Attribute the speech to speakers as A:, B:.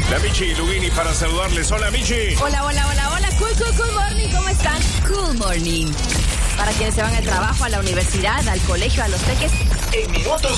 A: La Michi Lugini para saludarles. Hola, Michi.
B: Hola. Cool morning, ¿cómo están? Cool morning. Para quienes se van al trabajo, a la universidad, al colegio, a los peques.
A: En minutos